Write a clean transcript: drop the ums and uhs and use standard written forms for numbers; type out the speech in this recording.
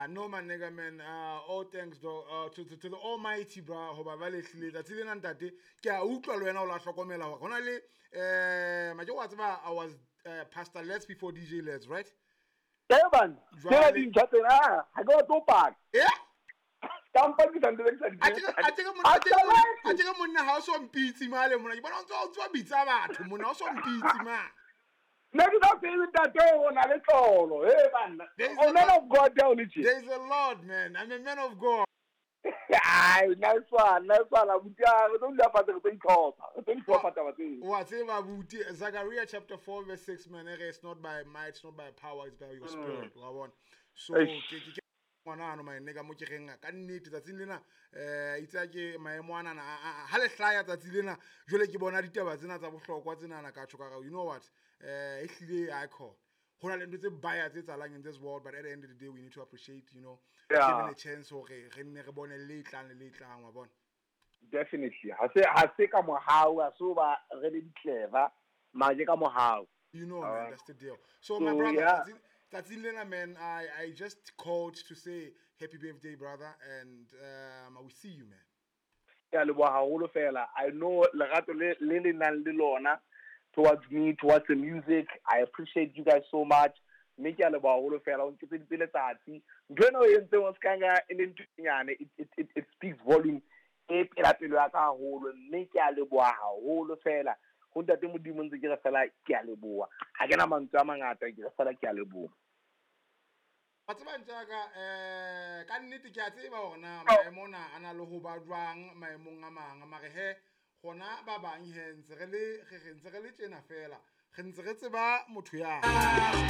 I know my nigga man, all thanks to the Almighty, bro. Hoba ba lehlile tsa tsile nna ntate ke a utlwa le wena o la hlokomela wa gona le ma jo wa tsaba I was Pastor Let's before DJ Let's, right? Evan, tela di chatena, ha go to park. Yeah. Tampa ke tande le tsadi. I think monna ha o so mpitsi male monna ke bona o tswa bitsa batho monna o so mpitsi ma. No, you don't feel that door na le tlolo. Hey man. Oh, man of God down it. There's a Lord, man. I'm a man of God. Ay, nice one. Abuja, don't laugh at the thing called. Don't laugh at the thing. Whatever, Abuja. Zechariah chapter 4, verse 6, man. It's not by might, it's not by power, it's by your spirit. So, ngwana no my nigga mo ke genga ka nnete tsatsing lena itse ke maemo ana ha le hlaya tsatsing lena jole ke bona ditaba tsena tsa bohlokwa tsena na ka tshoka you know what e hlile I call hona le ntse tse baya tse tsalang in this world, but at the end of the day we need to appreciate, you know, given a chance hore re nne re bone le tlang wa bona. Definitely ha se ka mohau a so ba re le clever maje ka mohau, you know, man, that's the deal. So my brother, that's Lena, man. I just called to say happy birthday, brother, and I will see you, man. Yeah, I know lerato le nang le lona towards me, towards the music. I appreciate you guys so much. Make ya leboha haholo fela o ntse dipele tsatsi. Ntwena o entse mo skanga it speaks volume. E pela pelo ya ka haholo. Make ya leboha haholo fela. Ho ntate modimo ntse ke re fela ke a leboha. Ha ke na mantswe a mangata ke re fela ke a leboha. Bataba ntjaka ka nnete ke a tseba hona maemo na ana le ho ba jwang maemong a mang mare he gona ba bang he ntse re le tjena fela re ntse re tseba motho ya